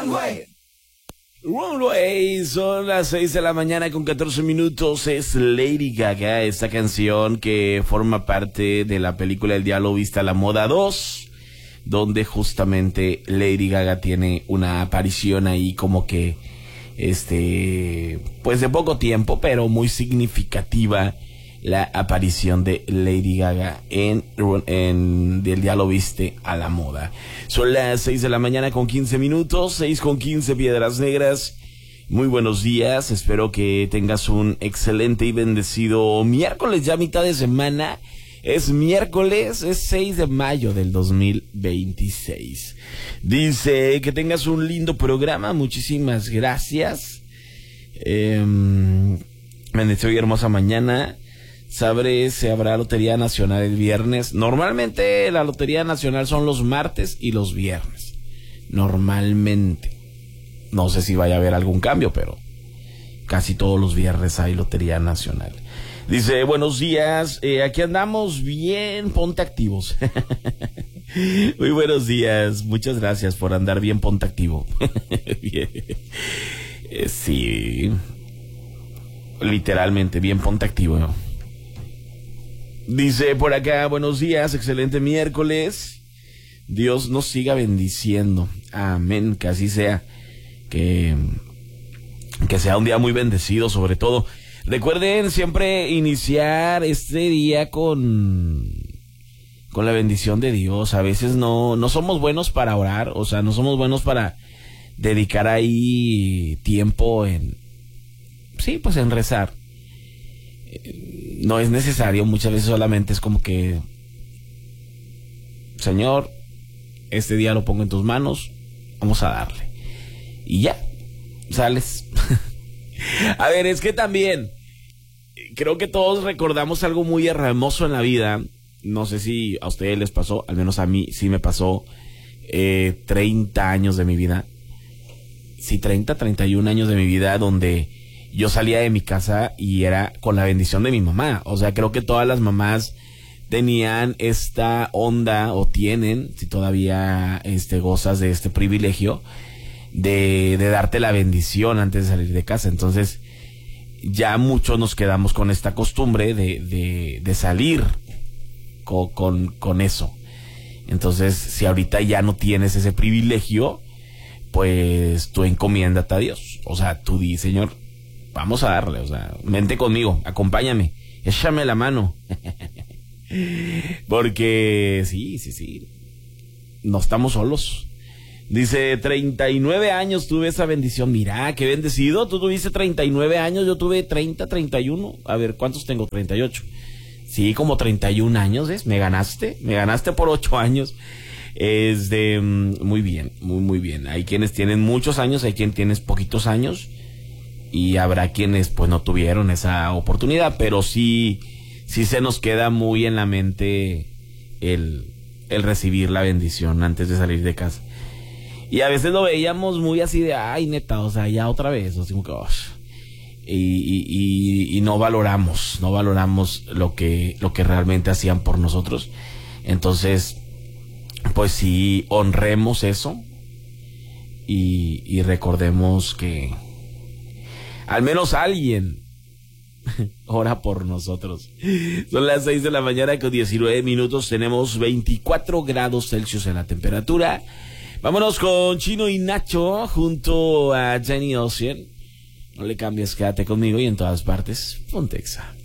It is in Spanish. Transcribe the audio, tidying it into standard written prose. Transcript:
Runway, son las 6 de la mañana con 14 minutos. Es Lady Gaga, esta canción que forma parte de la película El Diablo Viste a la Moda 2, donde justamente Lady Gaga tiene una aparición ahí como que, pues de poco tiempo, pero muy significativa la aparición de Lady Gaga en El Diablo Viste a la Moda. Son las 6 de la mañana con 15 minutos, 6 con 15, Piedras Negras. Muy buenos días, espero que tengas un excelente y bendecido miércoles, ya mitad de semana. Es miércoles, es 6 de mayo del 2026. Dice que tengas un lindo programa, muchísimas gracias. Bendecido y hermosa mañana. Sabré si habrá Lotería Nacional el viernes. Normalmente la Lotería Nacional son los martes y los viernes. Normalmente. No sé si vaya a haber algún cambio, pero casi todos los viernes hay Lotería Nacional. Dice, buenos días, aquí andamos bien, ponte activos. Muy buenos días, muchas gracias por andar bien, ponte activo. Bien. Sí, literalmente, bien, ponte activo, ¿no? Dice por acá, buenos días, excelente miércoles. Dios nos siga bendiciendo. Amén, que así sea. Que sea un día muy bendecido, sobre todo. Recuerden siempre iniciar este día con la bendición de Dios. A veces no somos buenos para orar, o sea, no somos buenos para dedicar ahí tiempo en rezar. No es necesario, muchas veces solamente es como que, Señor, este día lo pongo en tus manos, vamos a darle. Y ya, sales. A ver, es que también, creo que todos recordamos algo muy hermoso en la vida. No sé si a ustedes les pasó, al menos a mí sí me pasó, 30 años de mi vida. Sí, 31 años de mi vida donde yo salía de mi casa y era con la bendición de mi mamá. O sea, creo que todas las mamás tenían esta onda, o tienen, si todavía gozas de este privilegio, de darte la bendición antes de salir de casa. Entonces, ya muchos nos quedamos con esta costumbre de salir con eso. Entonces, si ahorita ya no tienes ese privilegio, pues tú encomiéndate a Dios. O sea, tú di, Señor, vamos a darle, o sea, vente conmigo, acompáñame, échame la mano. Porque sí, no estamos solos. Dice, 39 años tuve esa bendición. Mira, qué bendecido, tú tuviste 39 años, yo tuve 31. A ver, ¿cuántos tengo? 38. Sí, como 31 años, ¿ves? Me ganaste por 8 años. Muy bien, muy bien. Hay quienes tienen muchos años, hay quien tienes poquitos años. Y habrá quienes pues no tuvieron esa oportunidad, pero sí se nos queda muy en la mente el recibir la bendición antes de salir de casa. Y a veces lo veíamos muy así de, ay, neta, o sea, ya otra vez, o sea, como que, y no valoramos lo que realmente hacían por nosotros. Entonces, pues sí, honremos eso y recordemos que al menos alguien ora por nosotros. Son las 6 de la mañana con 19 minutos. Tenemos 24 grados Celsius en la temperatura. Vámonos con Chino y Nacho junto a Jenny Ocean. No le cambies, quédate conmigo y en todas partes, ponte Exa.